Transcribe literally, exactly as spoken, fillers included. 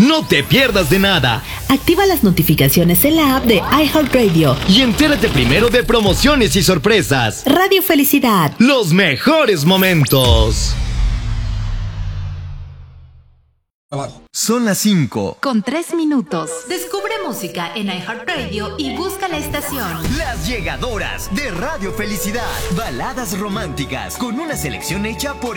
No te pierdas de nada. Activa las notificaciones en la app de iHeartRadio y entérate primero de promociones y sorpresas. Radio Felicidad. Los mejores momentos. Son las cinco. Con tres minutos. Descubre música en iHeartRadio y busca la estación. Las Llegadoras de Radio Felicidad. Baladas románticas con una selección hecha por